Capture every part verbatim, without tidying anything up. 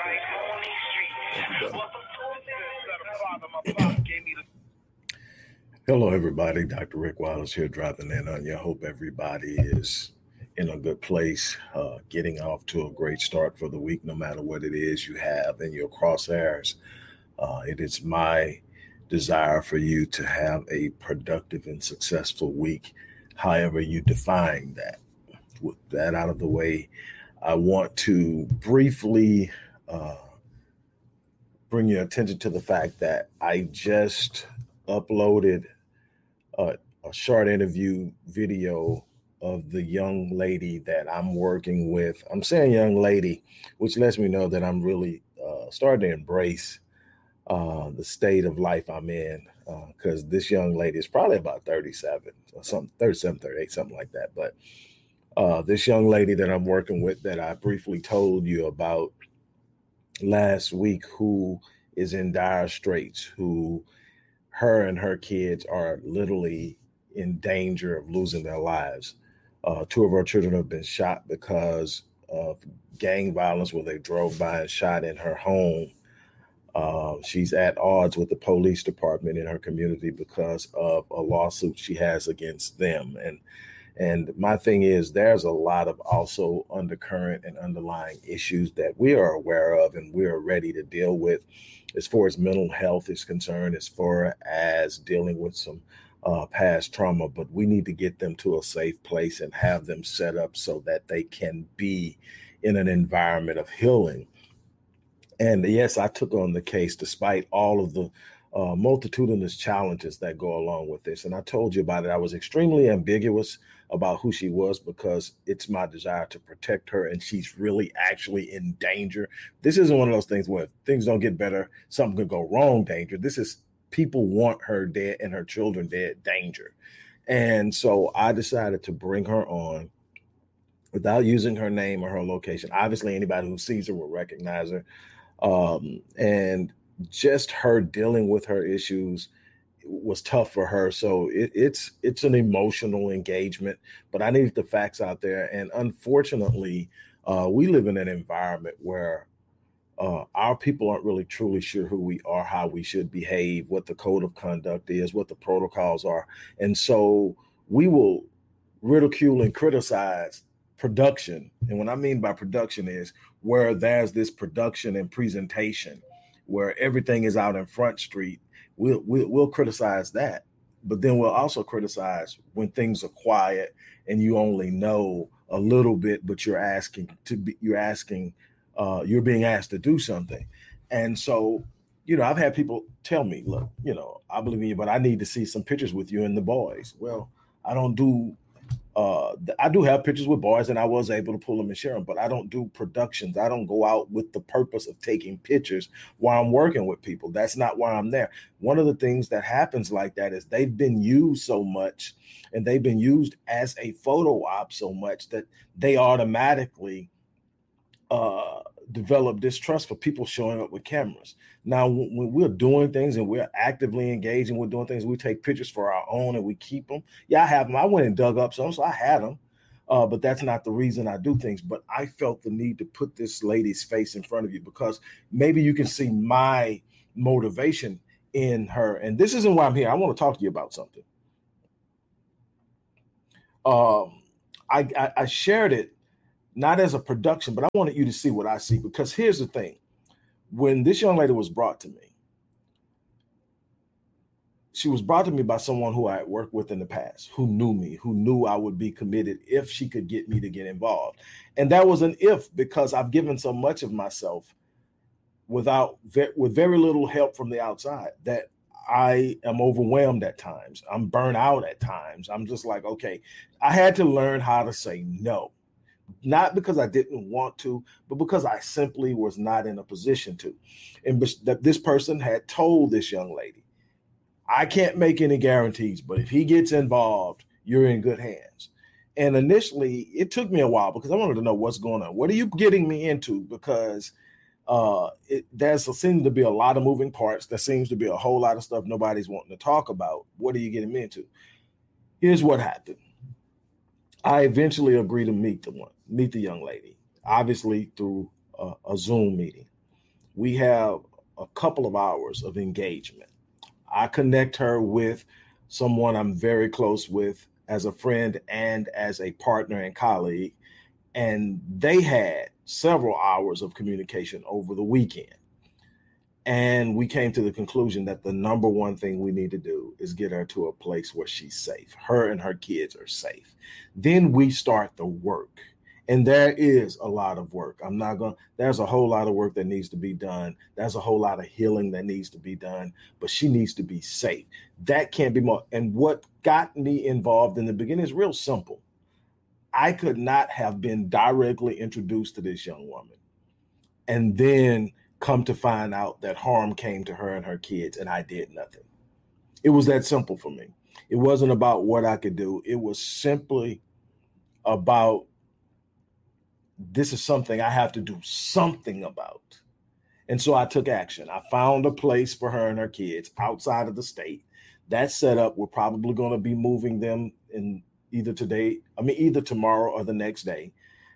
Hello, everybody. Doctor Rick Wallace here, dropping in on you. I hope everybody is in a good place, uh, getting off to a great start for the week, no matter what it is you have in your crosshairs. Uh, it is my desire for you to have a productive and successful week, however you define that. With that out of the way, I want to briefly uh, bring your attention to the fact that I just uploaded a, a short interview video of the young lady that I'm working with. I'm saying young lady, which lets me know that I'm really uh, starting to embrace uh, the state of life I'm in, because uh, this young lady is probably about thirty-seven or something, thirty-seven, thirty-eight, something like that. But uh, this young lady that I'm working with that I briefly told you about last week, who is in dire straits, who her and her kids are literally in danger of losing their lives. Uh, two of our children have been shot because of gang violence, where they drove by and shot in her home. Uh, she's at odds with the police department in her community because of a lawsuit she has against them. And and my thing is, there's a lot of also undercurrent and underlying issues that we are aware of and we are ready to deal with as far as mental health is concerned, as far as dealing with some uh, past trauma. But we need to get them to a safe place and have them set up so that they can be in an environment of healing. And yes, I took on the case despite all of the uh, multitudinous challenges that go along with this. And I told you about it. I was extremely ambiguous about who she was because it's my desire to protect her. And she's really actually in danger. This isn't one of those things where if things don't get better, something could go wrong danger. This is people want her dead and her children dead danger. And so I decided to bring her on without using her name or her location. Obviously, anybody who sees her will recognize her. Um, and just her dealing with her issues was tough for her. So it, it's it's an emotional engagement, but I needed the facts out there. And unfortunately, uh, we live in an environment where uh, our people aren't really truly sure who we are, how we should behave, what the code of conduct is, what the protocols are. And so we will ridicule and criticize production. And what I mean by production is where there's this production and presentation where everything is out in Front Street. We'll, we'll, we'll criticize that. But then we'll also criticize when things are quiet and you only know a little bit, but you're asking to be, you're asking, uh, you're being asked to do something. And so, you know, I've had people tell me, look, you know, I believe in you, but I need to see some pictures with you and the boys. Well, I don't do Uh, I do have pictures with boys and I was able to pull them and share them, but I don't do productions. I don't go out with the purpose of taking pictures while I'm working with people. That's not why I'm there. One of the things that happens like that is they've been used so much and they've been used as a photo op so much that they automatically uh, develop distrust for people showing up with cameras. Now, when we're doing things and we're actively engaging, we're doing things, we take pictures for our own and we keep them. Yeah, I have them. I went and dug up some, so I had them. Uh, but that's not the reason I do things. But I felt the need to put this lady's face in front of you because maybe you can see my motivation in her. And this isn't why I'm here. I want to talk to you about something. Um, I, I, I shared it not as a production, but I wanted you to see what I see, because here's the thing. When this young lady was brought to me, she was brought to me by someone who I had worked with in the past, who knew me, who knew I would be committed if she could get me to get involved. And that was an if, because I've given so much of myself without with very little help from the outside that I am overwhelmed at times. I'm burnt out at times. I'm just like, okay, I had to learn how to say no. Not because I didn't want to, but because I simply was not in a position to. And that this person had told this young lady, I can't make any guarantees, but if he gets involved, you're in good hands. And initially, it took me a while because I wanted to know what's going on. What are you getting me into? Because uh, it, there's seems to be a lot of moving parts. There seems to be a whole lot of stuff nobody's wanting to talk about. What are you getting me into? Here's what happened. I eventually agreed to meet the one, meet the young lady, obviously through a, a Zoom meeting. We have a couple of hours of engagement. I connect her with someone I'm very close with as a friend and as a partner and colleague. And they had several hours of communication over the weekend. And we came to the conclusion that the number one thing we need to do is get her to a place where she's safe. Her and her kids are safe. Then we start the work. And there is a lot of work. I'm not going, there's a whole lot of work that needs to be done. There's a whole lot of healing that needs to be done, but she needs to be safe. That can't be more. And what got me involved in the beginning is real simple. I could not have been directly introduced to this young woman and then come to find out that harm came to her and her kids and I did nothing. It was that simple for me. It wasn't about what I could do. It was simply about, this is something I have to do something about. And so I took action. I found a place for her and her kids outside of the state. That set up, we're probably going to be moving them in either today, I mean, either tomorrow or the next day.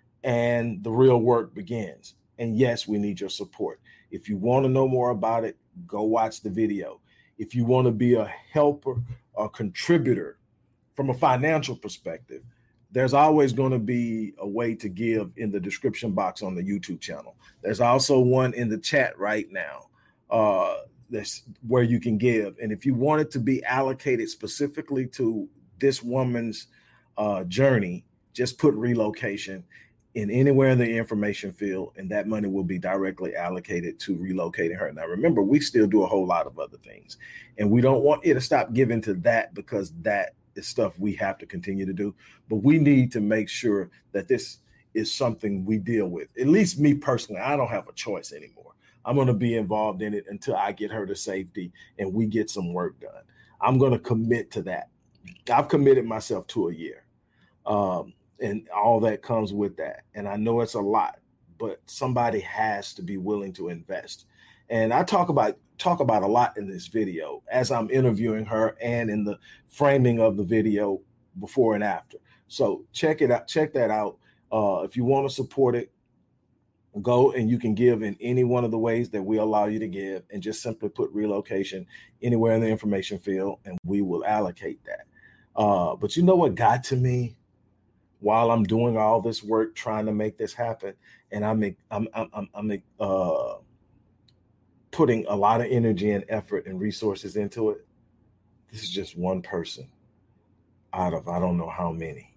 And the real work begins. And yes, we need your support. If you want to know more about it, go watch the video. If you want to be a helper or contributor from a financial perspective, there's always going to be a way to give in the description box on the YouTube channel. There's also one in the chat right now uh, that's where you can give. And if you want it to be allocated specifically to this woman's uh, journey, just put relocation in anywhere in the information field, and that money will be directly allocated to relocating her. Now, remember, we still do a whole lot of other things, and we don't want it to stop giving to that because that is stuff we have to continue to do. But we need to make sure that this is something we deal with. At least me personally, I don't have a choice anymore. I'm going to be involved in it until I get her to safety and we get some work done. I'm going to commit to that. I've committed myself to a year. Um, and all that comes with that. And I know it's a lot, but somebody has to be willing to invest. And I talk about talk about a lot in this video as I'm interviewing her and in the framing of the video before and after. So check it out. Check that out. Uh, if you want to support it, go and you can give in any one of the ways that we allow you to give, and just simply put relocation anywhere in the information field and we will allocate that. Uh, but you know what got to me? While I'm doing all this work trying to make this happen, and I'm I'm I'm I'm uh, putting a lot of energy and effort and resources into it. This is just one person out of I don't know how many,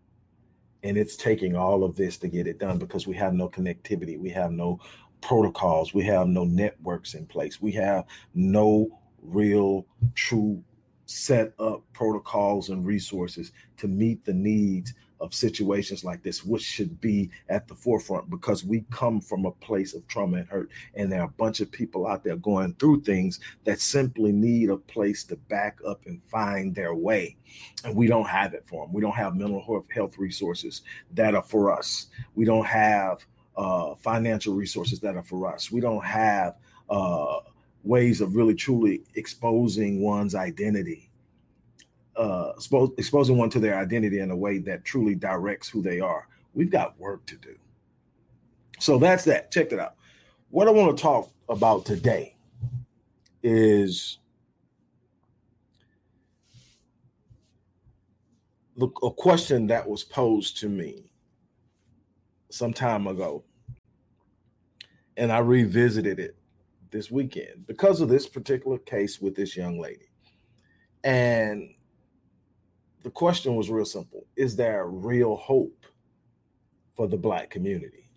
and it's taking all of this to get it done because we have no connectivity, we have no protocols, we have no networks in place, we have no real true set up protocols and resources to meet the needs of situations like this, which should be at the forefront because we come from a place of trauma and hurt. And there are a bunch of people out there going through things that simply need a place to back up and find their way. And we don't have it for them. We don't have mental health resources that are for us. We don't have uh, financial resources that are for us. We don't have uh, ways of really truly exposing one's identity. Uh, expose, exposing one to their identity in a way that truly directs who they are. We've got work to do. So that's that. Check it out. What I want to talk about today is the, a question that was posed to me some time ago, and I revisited it this weekend because of this particular case with this young lady. And the question was real simple. Is there real hope for the Black community?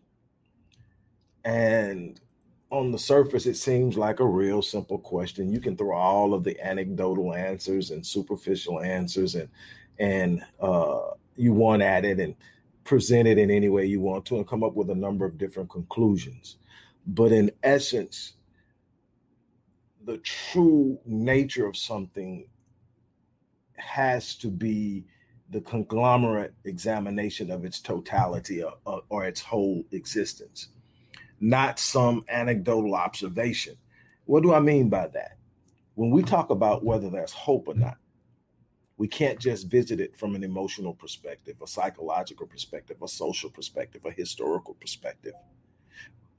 And on the surface, it seems like a real simple question. You can throw all of the anecdotal answers and superficial answers and and uh, you want at it and present it in any way you want to and come up with a number of different conclusions. But in essence, the true nature of something has to be the conglomerate examination of its totality or, or, or its whole existence, not some anecdotal observation. What do I mean by that? When we talk about whether there's hope or not, we can't just visit it from an emotional perspective, a psychological perspective, a social perspective, a historical perspective.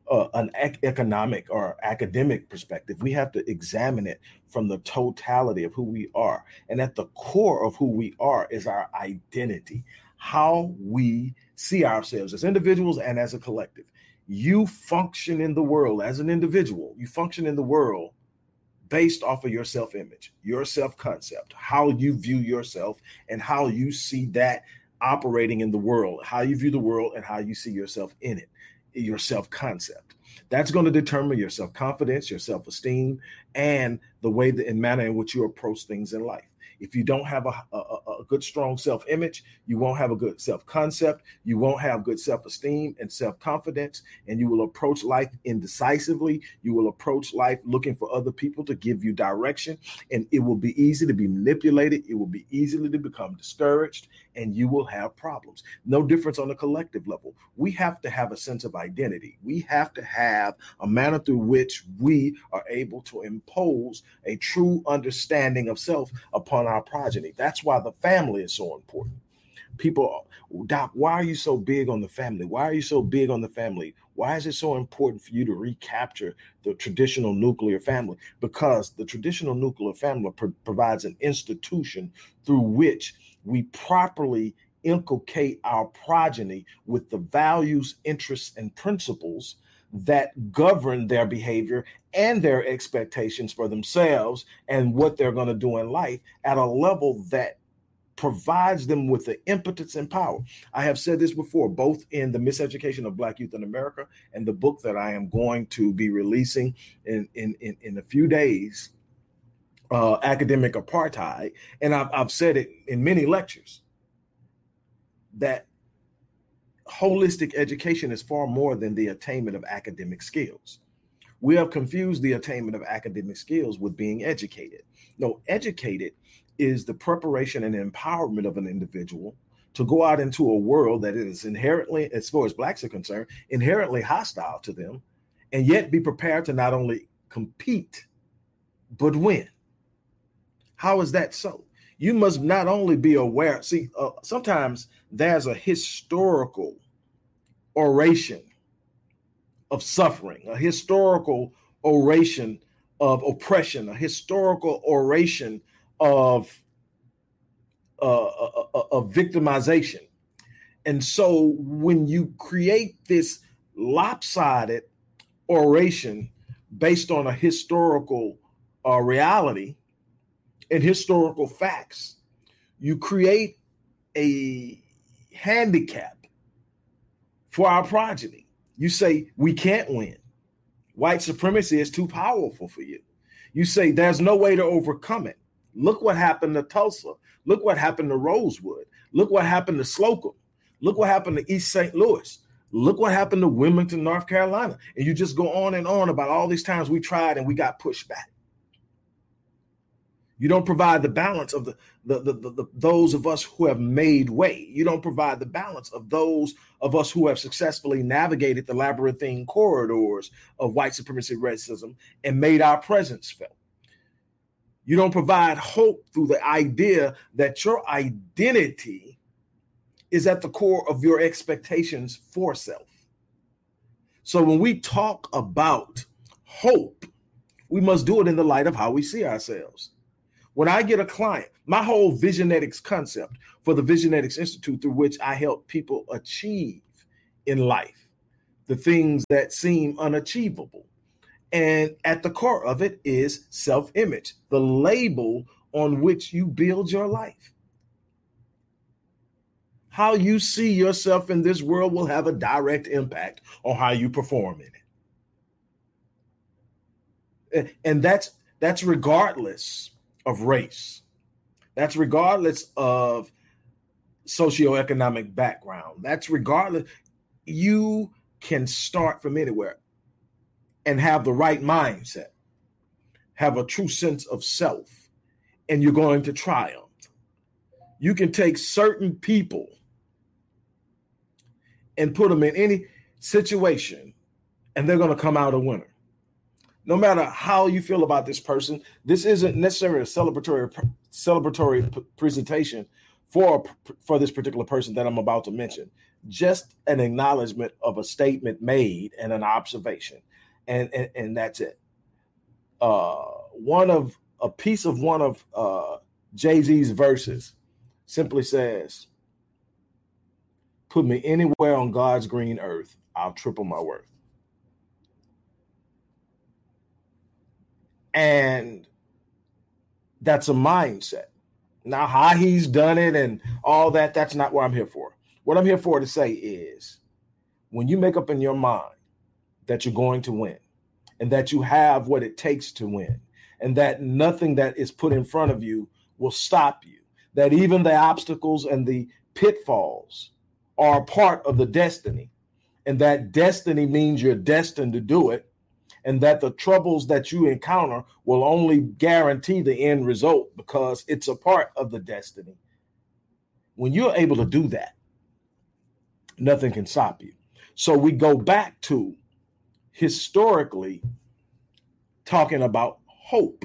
uh, an ec- economic or academic perspective. We have to examine it from the totality of who we are. And at the core of who we are is our identity, how we see ourselves as individuals and as a collective. You function in the world as an individual. You function in the world based off of your self-image, your self-concept, how you view yourself and how you see that operating in the world, how you view the world and how you see yourself in it, your self-concept. That's going to determine your self-confidence, your self-esteem, and the way that and manner in which you approach things in life. If you don't have a, a, a good, strong self-image, you won't have a good self-concept, you won't have good self-esteem and self-confidence, and you will approach life indecisively. You will approach life looking for other people to give you direction, and it will be easy to be manipulated. It will be easy to become discouraged, and you will have problems. No difference on the collective level. We have to have a sense of identity. We have to have a manner through which we are able to impose a true understanding of self upon our progeny. That's why the family is so important. People, Doc, why are you so big on the family? Why are you so big on the family? Why is it so important for you to recapture the traditional nuclear family? Because the traditional nuclear family pro- provides an institution through which we properly inculcate our progeny with the values, interests, and principles that govern their behavior and their expectations for themselves and what they're going to do in life at a level that provides them with the impetus and power. I have said this before, both in the Miseducation of Black Youth in America and the book that I am going to be releasing in, in, in, in a few days, uh, Academic Apartheid. And I've, I've said it in many lectures that holistic education is far more than the attainment of academic skills. We have confused the attainment of academic skills with being educated. No, educated is the preparation and empowerment of an individual to go out into a world that is inherently, as far as Blacks are concerned, inherently hostile to them, and yet be prepared to not only compete, but win. How is that so? You must not only be aware. See, uh, sometimes there's a historical oration of suffering, a historical oration of oppression, a historical oration of, uh, uh, uh, of victimization. And so when you create this lopsided oration based on a historical uh, reality and historical facts, you create a handicap for our progeny. You say, we can't win. White supremacy is too powerful for you. You say, there's no way to overcome it. Look what happened to Tulsa. Look what happened to Rosewood. Look what happened to Slocum. Look what happened to East Saint Louis. Look what happened to Wilmington, North Carolina. And you just go on and on about all these times we tried and we got pushed back. You don't provide the balance of the, the, the, the, the those of us who have made way. You don't provide the balance of those of us who have successfully navigated the labyrinthine corridors of white supremacy racism and made our presence felt. You don't provide hope through the idea that your identity is at the core of your expectations for self. So when we talk about hope, we must do it in the light of how we see ourselves. When I get a client, my whole Visionetics concept for the Visionetics Institute, through which I help people achieve in life the things that seem unachievable. And at the core of it is self-image, the label on which you build your life. How you see yourself in this world will have a direct impact on how you perform in it. And that's that's regardless of race. That's regardless of socioeconomic background. That's regardless. You can start from anywhere and have the right mindset, have a true sense of self, and you're going to triumph. You can take certain people and put them in any situation, and they're going to come out a winner. No matter how you feel about this person, this isn't necessarily a celebratory celebratory p- presentation for, for this particular person that I'm about to mention. Just an acknowledgement of a statement made and an observation. And, and, and that's it. Uh, one of a piece of one of uh, Jay-Z's verses simply says, put me anywhere on God's green earth, I'll triple my worth. And that's a mindset. Now, how he's done it and all that, that's not what I'm here for. What I'm here for to say is, when you make up in your mind that you're going to win and that you have what it takes to win and that nothing that is put in front of you will stop you, that even the obstacles and the pitfalls are part of the destiny, and that destiny means you're destined to do it, and that the troubles that you encounter will only guarantee the end result because it's a part of the destiny. When you're able to do that, nothing can stop you. So we go back to historically talking about hope.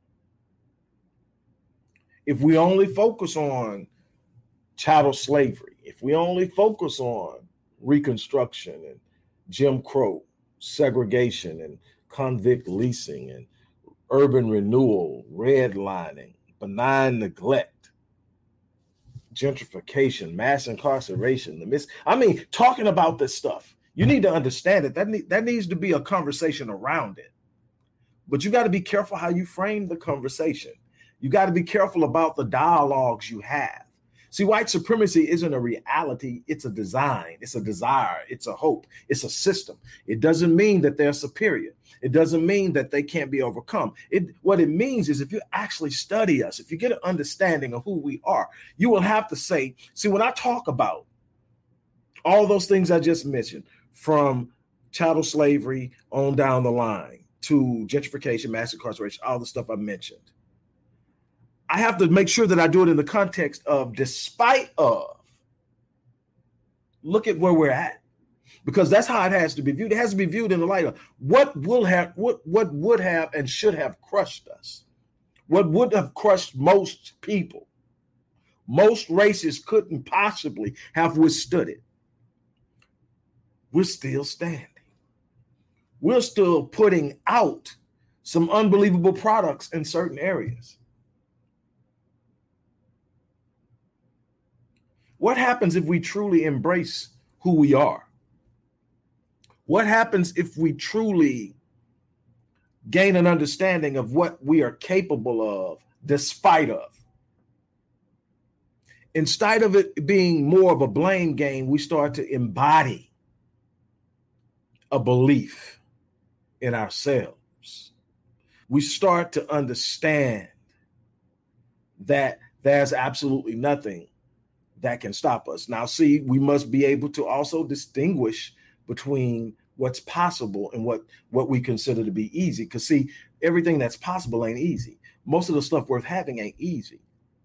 If we only focus on chattel slavery, if we only focus on Reconstruction and Jim Crow, segregation and convict leasing and urban renewal, redlining, benign neglect, gentrification, mass incarceration, the miss. I mean, talking about this stuff, you need to understand it. That, need, that needs to be a conversation around it. But you got to be careful how you frame the conversation. You got to be careful about the dialogues you have. See, white supremacy isn't a reality. It's a design. It's a desire. It's a hope. It's a system. It doesn't mean that they're superior. It doesn't mean that they can't be overcome. It, what it means is if you actually study us, if you get an understanding of who we are, you will have to say, see, when I talk about all those things I just mentioned, from chattel slavery on down the line to gentrification, mass incarceration, all the stuff I mentioned, I have to make sure that I do it in the context of despite of. Look at where we're at, because that's how it has to be viewed. It has to be viewed in the light of what will have, what, what would have and should have crushed us, what would have crushed most people. Most races couldn't possibly have withstood it. We're still standing. We're still putting out some unbelievable products in certain areas. What happens if we truly embrace who we are? What happens if we truly gain an understanding of what we are capable of despite of? Instead of it being more of a blame game, we start to embody a belief in ourselves. We start to understand that there's absolutely nothing that can stop us. Now, see, we must be able to also distinguish between what's possible and what, what we consider to be easy. Because, see, everything that's possible ain't easy. Most of the stuff worth having ain't easy.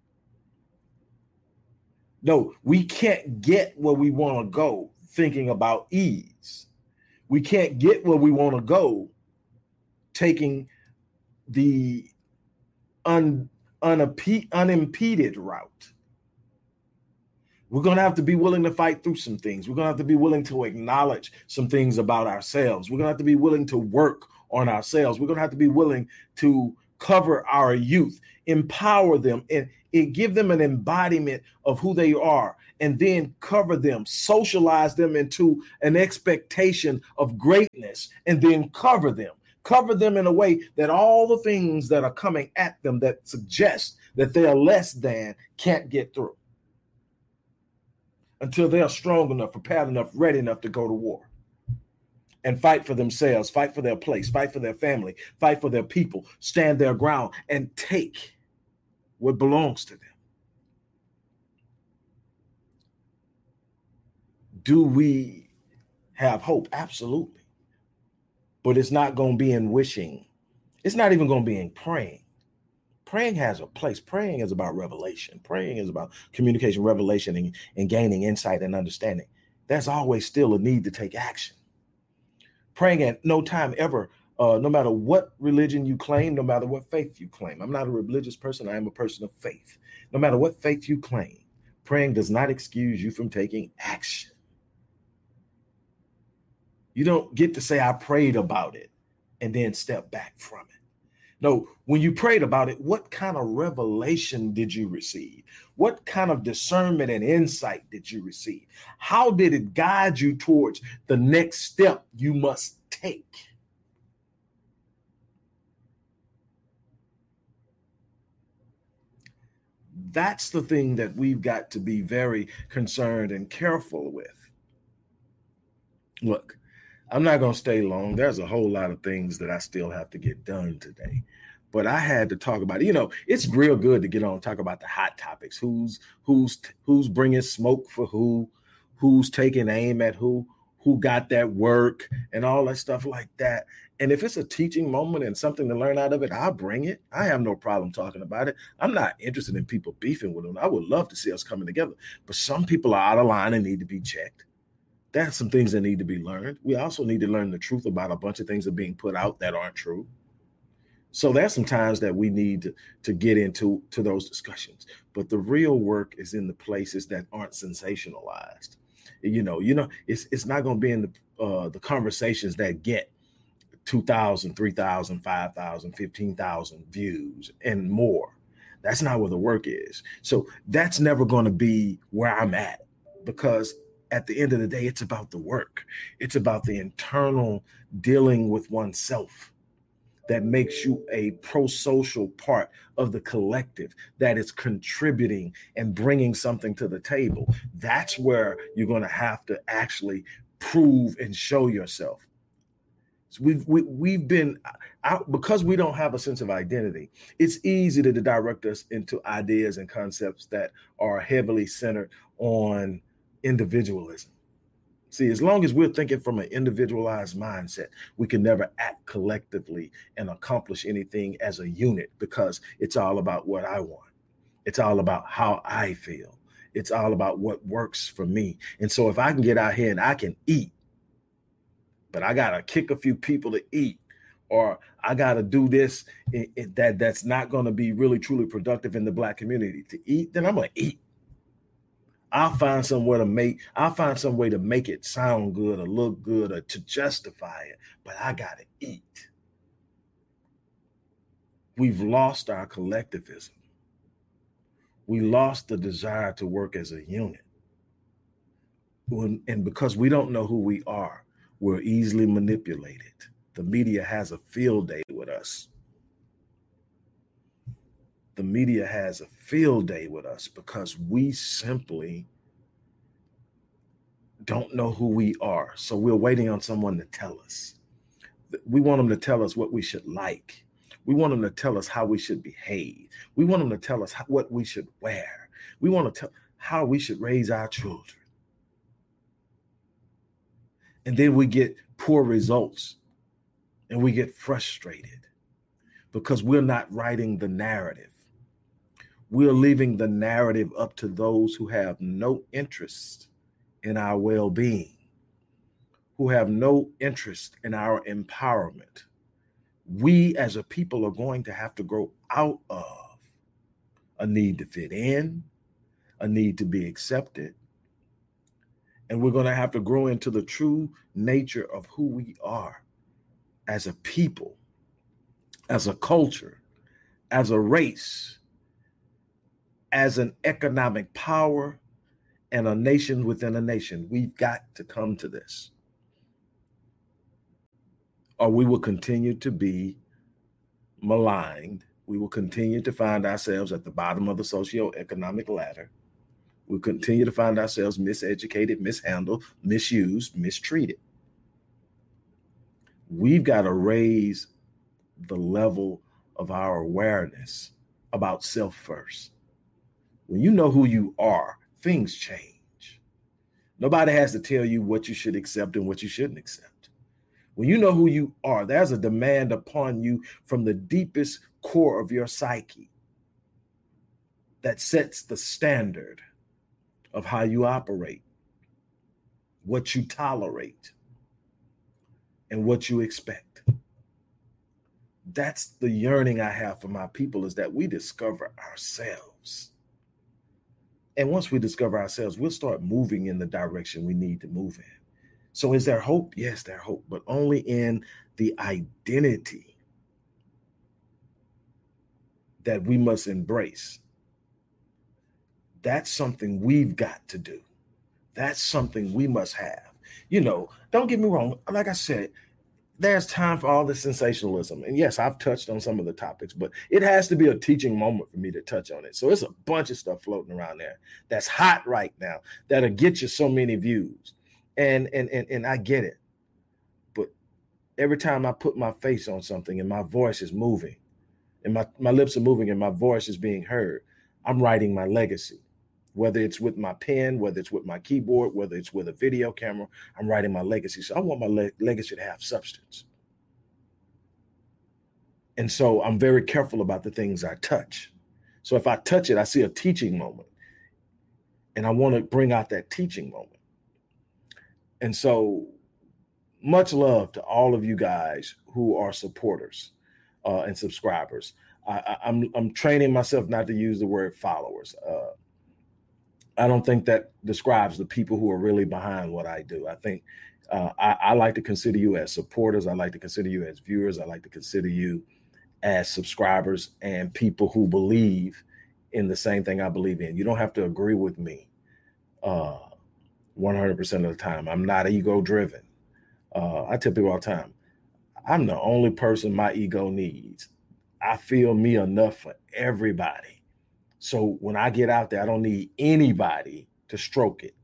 No, we can't get where we want to go thinking about ease. We can't get where we want to go taking the un, unimpe- unimpeded route. We're going to have to be willing to fight through some things. We're going to have to be willing to acknowledge some things about ourselves. We're going to have to be willing to work on ourselves. We're going to have to be willing to cover our youth, empower them, and, and give them an embodiment of who they are, and then cover them, socialize them into an expectation of greatness, and then cover them. Cover them in a way that all the things that are coming at them that suggest that they are less than can't get through, until they are strong enough, prepared enough, ready enough to go to war and fight for themselves, fight for their place, fight for their family, fight for their people, stand their ground, and take what belongs to them. Do we have hope? Absolutely. But it's not going to be in wishing. It's not even going to be in praying. Praying has a place. Praying is about revelation. Praying is about communication, revelation, and, and gaining insight and understanding. There's always still a need to take action. Praying at no time ever, uh, no matter what religion you claim, no matter what faith you claim. I'm not a religious person. I am a person of faith. No matter what faith you claim, Praying does not excuse you from taking action. You don't get to say, I prayed about it and then step back from it. No, when you prayed about it, what kind of revelation did you receive? What kind of discernment and insight did you receive? How did it guide you towards the next step you must take? That's the thing that we've got to be very concerned and careful with. Look, I'm not going to stay long. There's a whole lot of things that I still have to get done today. But I had to talk about it. You know, it's real good to get on and talk about the hot topics. Who's who's who's bringing smoke for who, who's taking aim at who, who got that work and all that stuff like that. And if it's a teaching moment and something to learn out of it, I'll bring it. I have no problem talking about it. I'm not interested in people beefing with them. I would love to see us coming together. But some people are out of line and need to be checked. There's some things that need to be learned. We also need to learn the truth about a bunch of things that are being put out that aren't true. So there's some times that we need to, to get into to those discussions. But the real work is in the places that aren't sensationalized. You know, you know, it's it's not going to be in the uh, the conversations that get two thousand, three thousand, five thousand, fifteen thousand views and more. That's not where the work is. So that's never going to be where I'm at, because at the end of the day, it's about the work. It's about the internal dealing with oneself that makes you a pro-social part of the collective that is contributing and bringing something to the table. That's where you're going to have to actually prove and show yourself. So we've we, we've been out because we don't have a sense of identity. It's easy to direct us into ideas and concepts that are heavily centered on individualism. See, as long as we're thinking from an individualized mindset, we can never act collectively and accomplish anything as a unit, because it's all about what I want. It's all about how I feel. It's all about what works for me. And so if I can get out here and I can eat, but I got to kick a few people to eat, or I got to do this it, it, that that's not going to be really, truly productive in the Black community to eat, then I'm going to eat. I'll find somewhere to make, I'll find some way to make it sound good or look good or to justify it, but I got to eat. We've lost our collectivism. We lost the desire to work as a unit. And because we don't know who we are, we're easily manipulated. The media has a field day with us. The media has a field day with us because we simply don't know who we are. So we're waiting on someone to tell us. We want them to tell us what we should like. We want them to tell us how we should behave. We want them to tell us how, what we should wear. We want to tell how we should raise our children. And then we get poor results and we get frustrated because we're not writing the narrative. We're leaving the narrative up to those who have no interest in our well-being, who have no interest in our empowerment. We as a people are going to have to grow out of a need to fit in, a need to be accepted. And we're going to have to grow into the true nature of who we are as a people, as a culture, as a race, as an economic power, and a nation within a nation. We've got to come to this, or we will continue to be maligned. We will continue to find ourselves at the bottom of the socioeconomic ladder. We'll continue to find ourselves miseducated, mishandled, misused, mistreated. We've got to raise the level of our awareness about self first. When you know who you are, things change. Nobody has to tell you what you should accept and what you shouldn't accept. When you know who you are, there's a demand upon you from the deepest core of your psyche that sets the standard of how you operate, what you tolerate, and what you expect. That's the yearning I have for my people, is that we discover ourselves. And once we discover ourselves, we'll start moving in the direction we need to move in. So is there hope? Yes, there's hope, but only in the identity that we must embrace. That's something we've got to do. That's something we must have. You know, don't get me wrong. Like I said, there's time for all the sensationalism. And yes, I've touched on some of the topics, but it has to be a teaching moment for me to touch on it. So it's a bunch of stuff floating around there that's hot right now that'll get you so many views. And and and, and I get it. But every time I put my face on something and my voice is moving and my, my lips are moving and my voice is being heard, I'm writing my legacy. Whether it's with my pen, whether it's with my keyboard, whether it's with a video camera, I'm writing my legacy. So I want my le- legacy to have substance. And so I'm very careful about the things I touch. So if I touch it, I see a teaching moment. And I want to bring out that teaching moment. And so much love to all of you guys who are supporters uh, and subscribers. I, I, I'm, I'm training myself not to use the word followers. Uh, I don't think that describes the people who are really behind what I do. I think uh, I, I like to consider you as supporters. I like to consider you as viewers. I like to consider you as subscribers and people who believe in the same thing I believe in. You don't have to agree with me uh, one hundred percent of the time. I'm not ego driven. Uh, I tell people all the time, I'm the only person my ego needs. I feel me enough for everybody. So when I get out there, I don't need anybody to stroke it.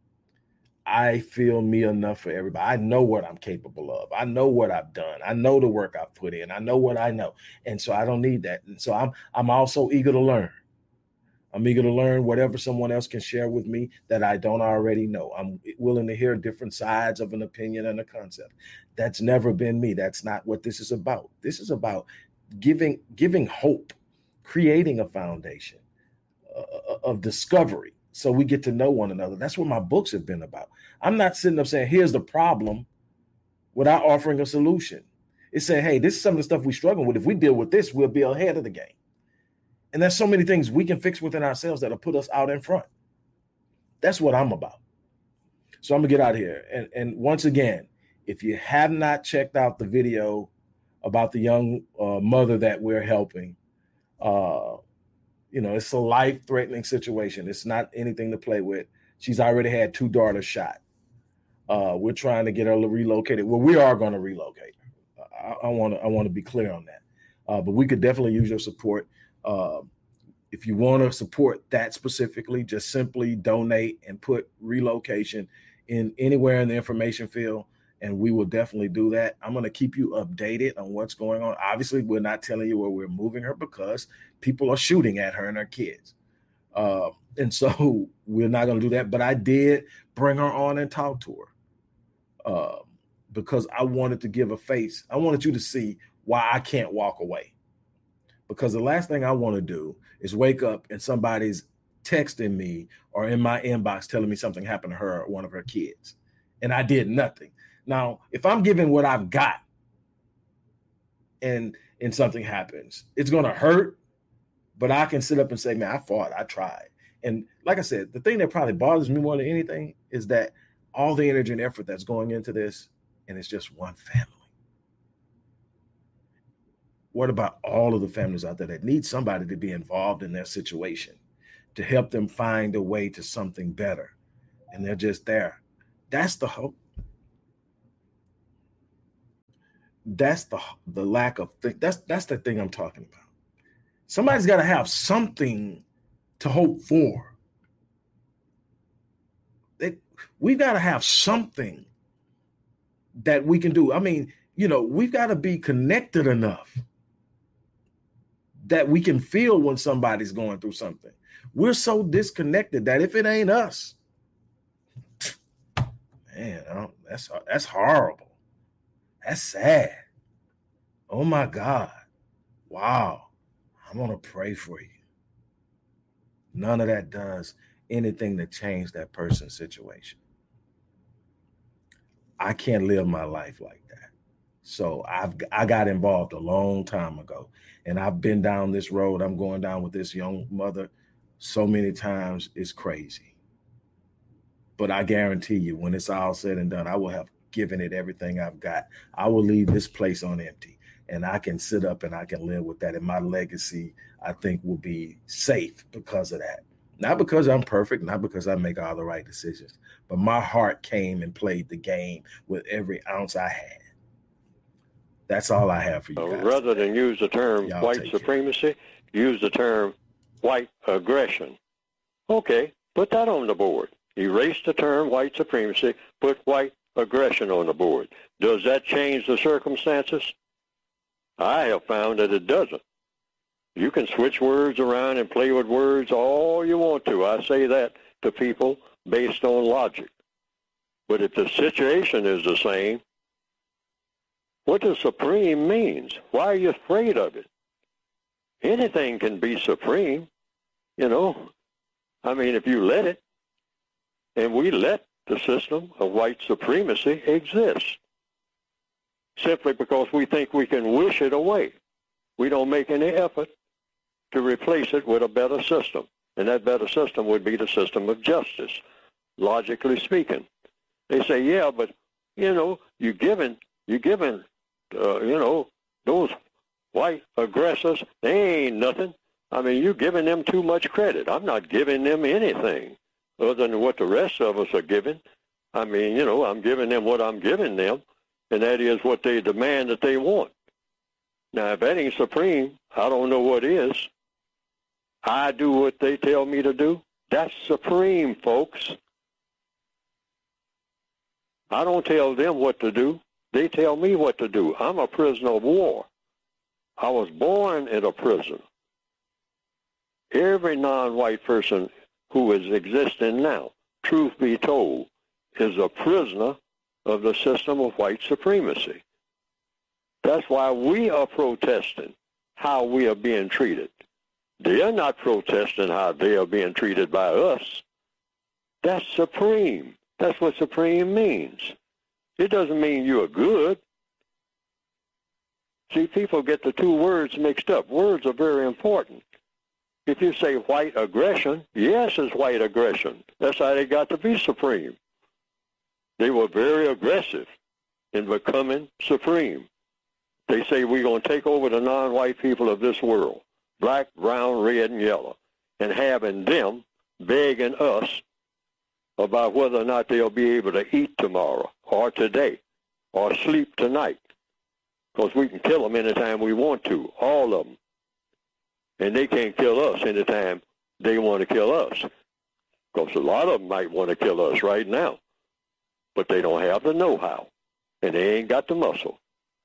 I feel me enough for everybody. I know what I'm capable of. I know what I've done. I know the work I've put in. I know what I know. And so I don't need that. And so I'm I'm also eager to learn. I'm eager to learn whatever someone else can share with me that I don't already know. I'm willing to hear different sides of an opinion and a concept. That's never been me. That's not what this is about. This is about giving giving hope, creating a foundation of discovery so we get to know one another. That's what my books have been about. I'm not sitting up saying, here's the problem without offering a solution. It's saying, hey, this is some of the stuff we're struggling with. If we deal with this, we'll be ahead of the game. And there's so many things we can fix within ourselves that'll put us out in front. That's what I'm about. So I'm gonna get out of here. And, and once again, if you have not checked out the video about the young uh, mother that we're helping, uh, you know, it's a life-threatening situation. It's not anything to play with. She's already had two daughters shot. Uh, we're trying to get her relocated. Well, we are going to relocate her. I want to I want to be clear on that. Uh, but we could definitely use your support. Uh, if you want to support that specifically, just simply donate and put relocation in anywhere in the information field, and we will definitely do that. I'm going to keep you updated on what's going on. Obviously, we're not telling you where we're moving her because people are shooting at her and her kids. Uh, and so we're not going to do that. But I did bring her on and talk to her uh, because I wanted to give a face. I wanted you to see why I can't walk away. Because the last thing I want to do is wake up and somebody's texting me or in my inbox telling me something happened to her or one of her kids. And I did nothing. Now, if I'm giving what I've got and, and something happens, it's going to hurt, but I can sit up and say, man, I fought, I tried. And like I said, the thing that probably bothers me more than anything is that all the energy and effort that's going into this, and it's just one family. What about all of the families out there that need somebody to be involved in their situation, to help them find a way to something better? And they're just there. That's the hope. That's the the lack of thing. That's that's the thing I'm talking about. Somebody's got to have something to hope for. They, we've got to have something that we can do. I mean, you know, we've got to be connected enough that we can feel when somebody's going through something. We're so disconnected that if it ain't us, man, that's that's horrible. That's sad. Oh my God. Wow. I'm going to pray for you. None of that does anything to change that person's situation. I can't live my life like that. So I've I got involved a long time ago, and I've been down this road. I'm going down with this young mother so many times it's crazy. But I guarantee you, when it's all said and done, I will have given it everything I've got. I will leave this place on empty, and I can sit up and I can live with that. And my legacy, I think, will be safe because of that. Not because I'm perfect, not because I make all the right decisions, but my heart came and played the game with every ounce I had. That's all I have for you guys. Rather than use the term Y'all white supremacy, use the term white aggression. Okay, put that on the board. Erase the term white supremacy, put white aggression on the board. Does that change the circumstances? I have found that it doesn't. You can switch words around and play with words all you want to. I say that to people based on logic. But if the situation is the same, what does supreme means? Why are you afraid of it? Anything can be supreme, you know. I mean, if you let it, and we let the system of white supremacy exist, simply because we think we can wish it away. We don't make any effort to replace it with a better system, and that better system would be the system of justice, logically speaking. They say, yeah, but, you know, you're giving, you're giving, uh, you know, those white aggressors, they ain't nothing. I mean, you're giving them too much credit. I'm not giving them anything other than what the rest of us are giving. I mean, you know, I'm giving them what I'm giving them, and that is what they demand that they want. Now, if that ain't supreme, I don't know what is. I do what they tell me to do. That's supreme, folks. I don't tell them what to do. They tell me what to do. I'm a prisoner of war. I was born in a prison. Every non-white person who is existing now, truth be told, is a prisoner of the system of white supremacy. That's why we are protesting how we are being treated. They are not protesting how they are being treated by us. That's supreme. That's what supreme means. It doesn't mean you're good. See, people get the two words mixed up. Words are very important. If you say white aggression, yes, it's white aggression. That's how they got to be supreme. They were very aggressive in becoming supreme. They say we're going to take over the non-white people of this world, black, brown, red, and yellow, and having them begging us about whether or not they'll be able to eat tomorrow or today or sleep tonight, because we can kill them anytime we want to, all of them. And they can't kill us anytime they want to kill us, because a lot of them might want to kill us right now, but they don't have the know-how, and they ain't got the muscle.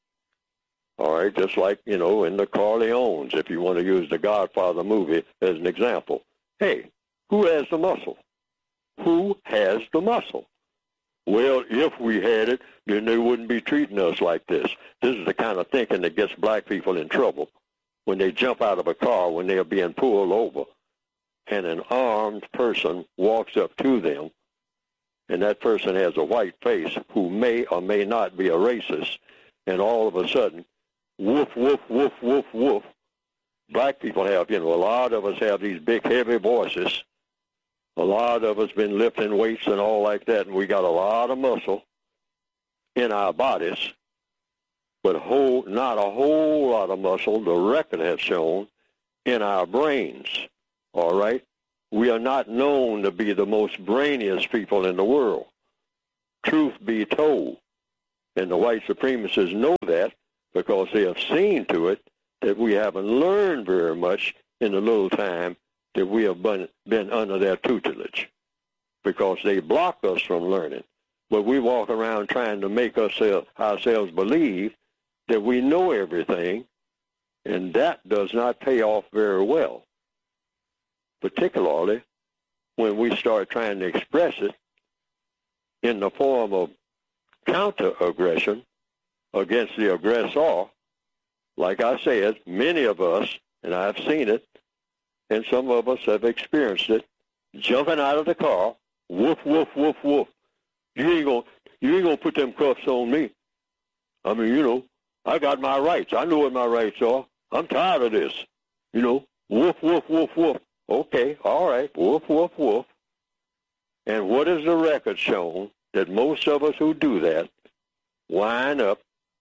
All right, just like, you know, in the Corleones, if you want to use the Godfather movie as an example. Hey, who has the muscle? Who has the muscle? Well, if we had it, then they wouldn't be treating us like this. This is the kind of thinking that gets black people in trouble when they jump out of a car when they are being pulled over, and an armed person walks up to them, and that person has a white face who may or may not be a racist, and all of a sudden, woof, woof, woof, woof, woof. Black people have, you know, a lot of us have these big, heavy voices. A lot of us been lifting weights and all like that, and we got a lot of muscle in our bodies, but whole, not a whole lot of muscle, the record has shown, in our brains, all right? We are not known to be the most brainiest people in the world. Truth be told, and the white supremacists know that because they have seen to it that we haven't learned very much in the little time that we have been, been under their tutelage, because they block us from learning. But we walk around trying to make us, ourselves believe that we know everything, and that does not pay off very well, particularly when we start trying to express it in the form of counter-aggression against the aggressor. Like I said, many of us, and I've seen it, and some of us have experienced it, jumping out of the car, woof, woof, woof, woof. You ain't gonna, you ain't gonna put them cuffs on me. I mean, you know, I got my rights. I know what my rights are. I'm tired of this. You know, woof, woof, woof, woof. Okay, all right, woof, woof, woof. And what has the record shown? That most of us who do that wind up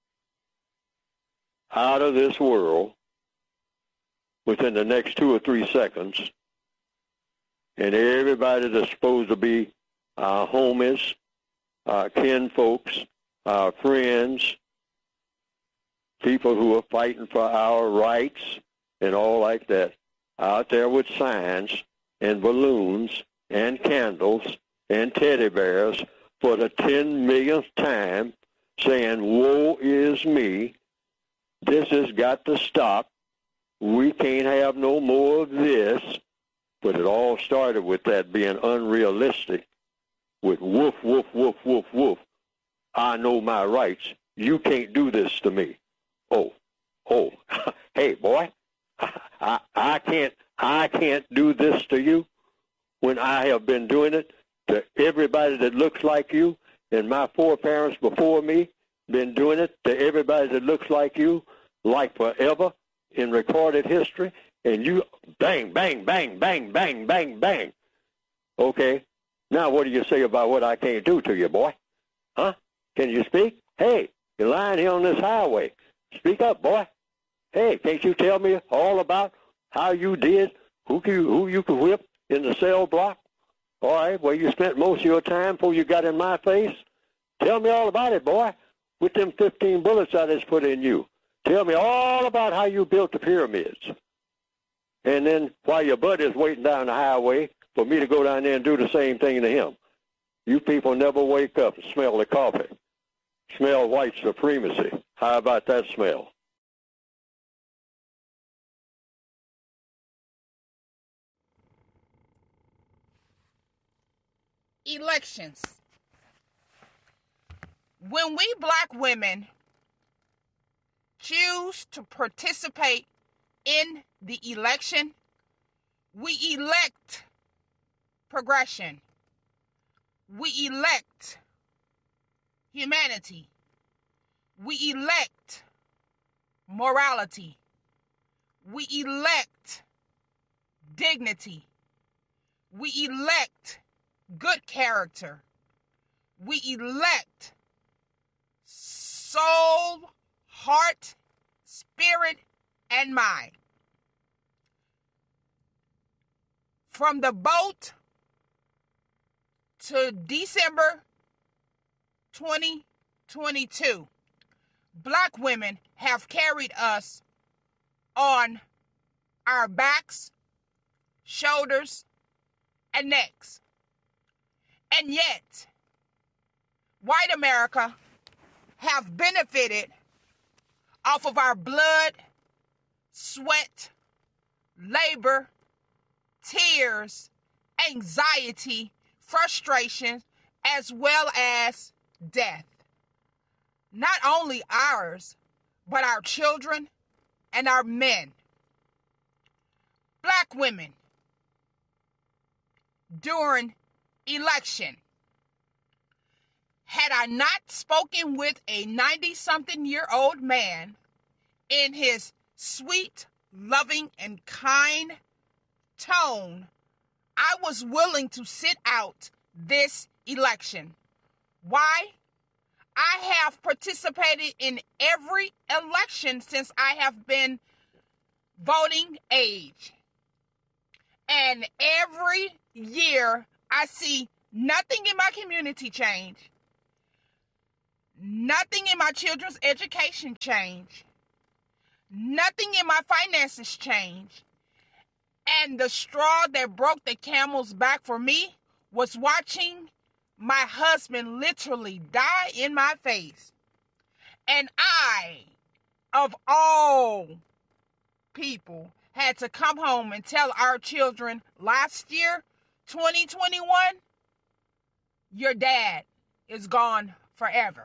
out of this world within the next two or three seconds, and everybody that's supposed to be our homies, our kin folks, our friends, people who are fighting for our rights and all like that, out there with signs and balloons and candles and teddy bears for the ten millionth time saying, woe is me, this has got to stop, we can't have no more of this. But it all started with that being unrealistic, with woof, woof, woof, woof, woof. I know my rights. You can't do this to me. Oh, oh, hey, boy, I, I can't, I can't do this to you when I have been doing it to everybody that looks like you, and my foreparents before me been doing it to everybody that looks like you, like forever in recorded history, and you bang, bang, bang, bang, bang, bang, bang. Okay, now what do you say about what I can't do to you, boy? Huh? Can you speak? Hey, you're lying here on this highway. Speak up, boy. Hey, can't you tell me all about how you did, who you, who you could whip in the cell block? All right, where you spent most of your time before you got in my face? Tell me all about it, boy, with them fifteen bullets I just put in you. Tell me all about how you built the pyramids. And then while your buddy's waiting down the highway for me to go down there and do the same thing to him. You people never wake up and smell the coffee. Smell white supremacy. How about that smell? Elections. When we black women choose to participate in the election, we elect progression. We elect humanity. We elect morality. We elect dignity. We elect good character. We elect soul, heart, spirit, and mind. From the vote to December twenty twenty-two, black women have carried us on our backs, shoulders, and necks. And yet, white America have benefited off of our blood, sweat, labor, tears, anxiety, frustration, as well as death. Not only ours, but our children and our men. Black women, during election, had I not spoken with a ninety-something-year-old man in his sweet, loving, and kind tone, I was willing to sit out this election. Why? I have participated in every election since I have been voting age. And every year I see nothing in my community change. Nothing in my children's education change. Nothing in my finances change. And the straw that broke the camel's back for me was watching my husband literally die in my face. And I, of all people, had to come home and tell our children last year, twenty twenty-one, your dad is gone forever.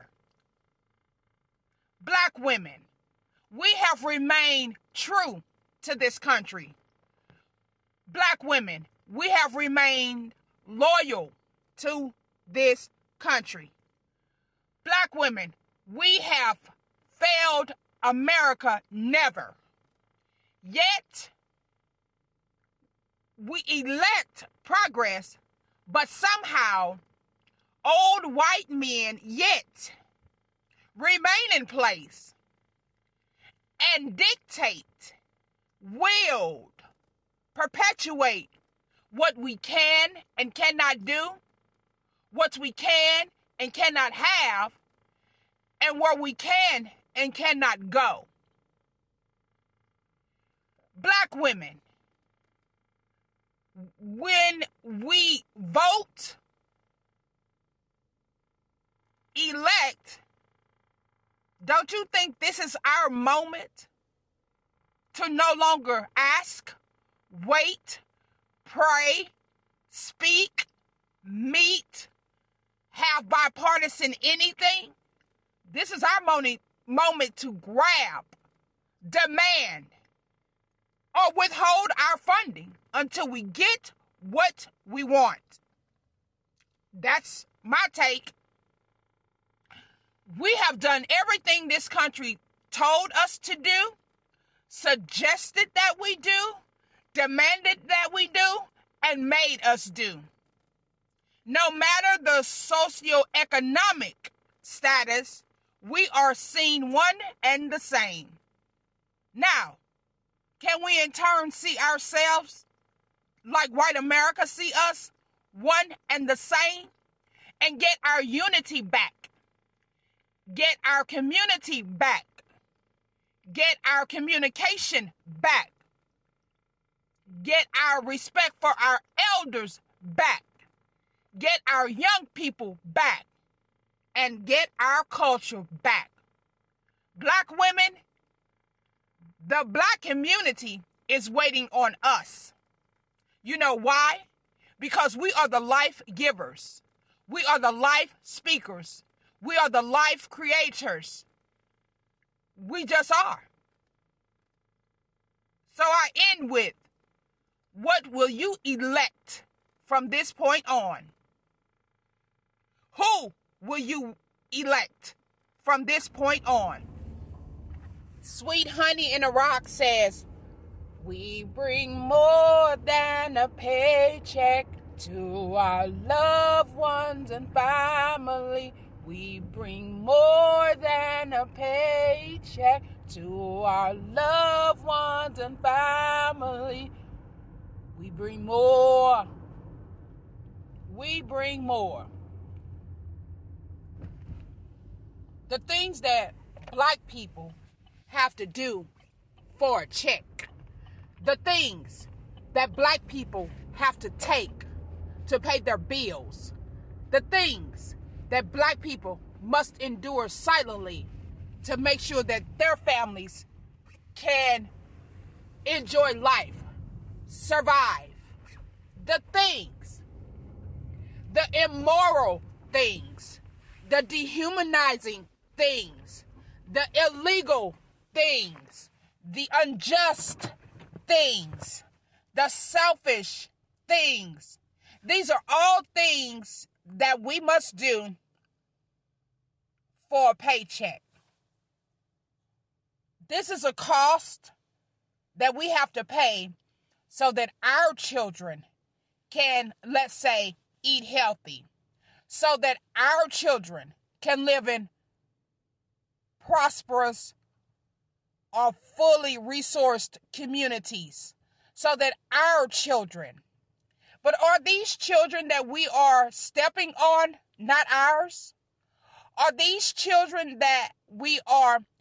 Black women, we have remained true to this country. Black women, we have remained loyal to this country. Black women, we have failed America never. Yet, we elect progress, but somehow old white men yet remain in place and dictate, wield, perpetuate what we can and cannot do, what we can and cannot have, and where we can and cannot go. Black women, when we vote, elect, don't you think this is our moment to no longer ask, wait, pray, speak, meet, have bipartisan anything? This is our moment, moment to grab, demand, or withhold our funding until we get what we want. That's my take. We have done everything this country told us to do, suggested that we do, demanded that we do, and made us do. No matter the socioeconomic status, we are seen one and the same. Now, can we in turn see ourselves like white America see us, one and the same, and get our unity back, get our community back, get our communication back, get our respect for our elders back, get our young people back, and get our culture back? Black women, the black community is waiting on us. You know why? Because we are the life givers. We are the life speakers. We are the life creators. We just are. So I end with, what will you elect from this point on? Who will you elect from this point on? Sweet Honey in a Rock says, we bring more than a paycheck to our loved ones and family. We bring more than a paycheck to our loved ones and family. We bring more. We bring more. The things that black people have to do for a check, the things that black people have to take to pay their bills, the things that black people must endure silently to make sure that their families can enjoy life, survive, the things, the immoral things, the dehumanizing things, the illegal things, the unjust things, the selfish things. These are all things that we must do for a paycheck. This is a cost that we have to pay so that our children can, let's say, eat healthy, so that our children can live in prosperous or fully resourced communities, so that our children, but are these children that we are stepping on not ours? Are these children that we are